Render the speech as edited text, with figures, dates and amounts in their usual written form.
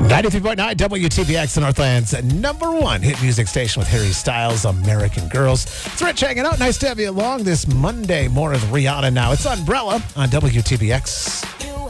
93.9 WTBX, the Northland's #1 hit music station with Harry Styles, American Girls. It's Rich hanging out. Nice to have you along this Monday. More of Rihanna now. It's Umbrella on WTBX.